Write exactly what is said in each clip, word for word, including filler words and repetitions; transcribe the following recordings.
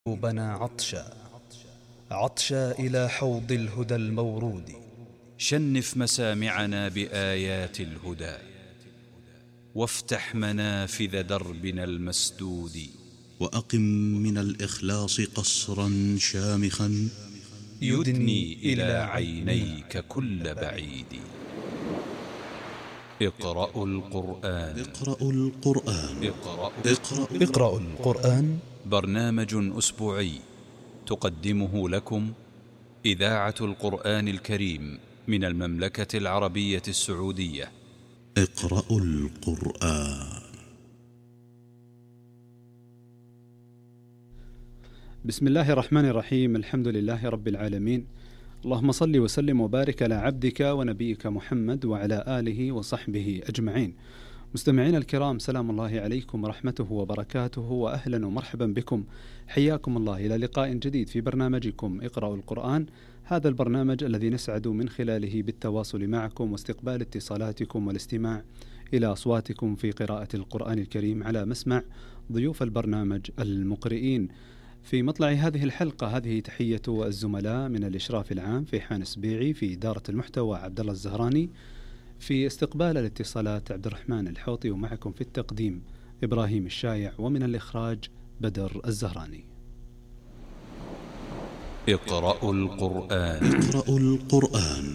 قلوبنا عطشا عطشا إلى حوض الهدى المورود. شنف مسامعنا بآيات الهدى، وافتح منافذ دربنا المسدود. وأقم من الإخلاص قصرا شامخا يدني إلى عينيك كل بعيد. اقرأوا القرآن. اقرأوا القرآن اقرأوا, اقرأوا, اقرأوا القرآن، برنامج أسبوعي تقدمه لكم إذاعة القرآن الكريم من المملكة العربية السعودية. اقرأوا القرآن. بسم الله الرحمن الرحيم. الحمد لله رب العالمين، اللهم صل وسلم وبارك على عبدك ونبيك محمد وعلى آله وصحبه أجمعين. مستمعين الكرام، سلام الله عليكم ورحمته وبركاته، وأهلا ومرحبا بكم. حياكم الله إلى لقاء جديد في برنامجكم اقرأوا القرآن، هذا البرنامج الذي نسعد من خلاله بالتواصل معكم واستقبال اتصالاتكم والاستماع إلى أصواتكم في قراءة القرآن الكريم على مسمع ضيوف البرنامج المقرئين. في مطلع هذه الحلقة هذه تحية الزملاء من الإشراف العام في حان سبيعي، في إدارة المحتوى عبد الله الزهراني، في استقبال الاتصالات عبد الرحمن الحوطي، ومعكم في التقديم إبراهيم الشايع، ومن الإخراج بدر الزهراني. اقرأوا القرآن. اقرأوا القرآن.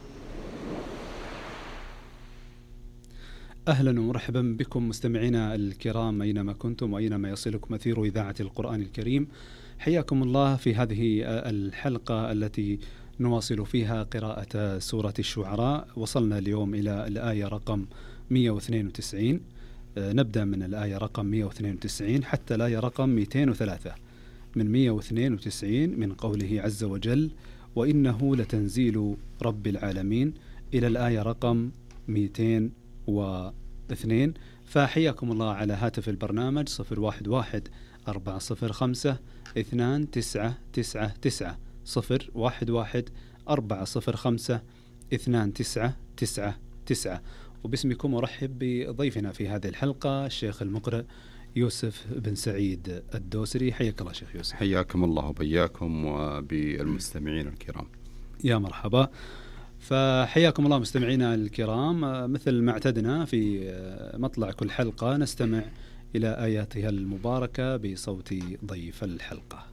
أهلا ومرحبا بكم مستمعينا الكرام أينما كنتم وأينما يصلكم أثير إذاعة القرآن الكريم. حياكم الله في هذه الحلقة التي نواصل فيها قراءة سورة الشعراء. وصلنا اليوم إلى الآية رقم مئة واثنين وتسعين، نبدأ من الآية رقم مئة واثنين وتسعين حتى الآية رقم مئتين وثلاثة. من مئة واثنين وتسعين من قوله عز وجل وإنه لتنزيل رب العالمين إلى الآية رقم مئتين واثنين. فحياكم الله على هاتف البرنامج صفر واحد واحد أربعة صفر خمسة اثنان تسعة تسعة تسعة صفر واحد واحد أربعة صفر خمسة اثنان تسعة تسعة تسعة. وباسمكم أرحب بضيفنا في هذه الحلقة الشيخ المقرئ يوسف بن سعيد الدوسري. حياك الله شيخ يوسف. حياكم الله وبياكم وبالمستمعين الكرام. يا مرحبا. فحياكم الله مستمعينا الكرام، مثل ما اعتدنا في مطلع كل حلقة نستمع إلى آياتها المباركة بصوت ضيف الحلقة.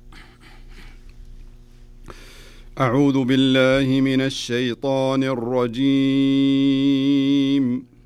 أعوذ بالله من الشيطان الرجيم.